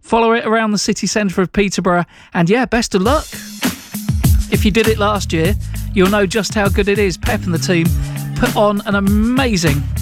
Follow it around the city centre of Peterborough. And yeah, best of luck. If you did it last year, you'll know just how good it is. Pep and the team put on an amazing